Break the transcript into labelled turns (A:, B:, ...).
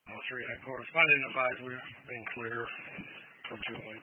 A: All three had corresponding advice. We're being clear, fortunately.